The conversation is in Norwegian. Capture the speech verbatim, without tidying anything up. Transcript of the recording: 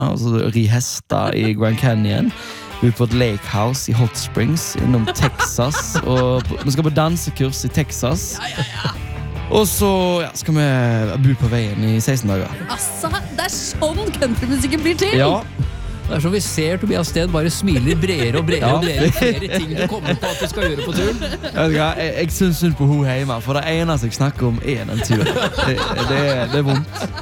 altså ri hester i Grand Canyon. Vi er på et lake house i Hot Springs innom Texas, og vi skal på dansekurs i Texas. Ja, ja, ja. Og så ja, skal vi bo på veien i seksten dager. Altså, det er sånn countrymusikken blir til. Ja. Det er som vi ser Tobias Steen bare smiler bredere og bredere Ja. og bredere. Flere ting du kommer på at du skal gjøre på turen. Jeg, vet ikke, jeg, jeg synes synd på hun hjemme, for det eneste jeg snakker om er den turen. Det, det, det er vondt.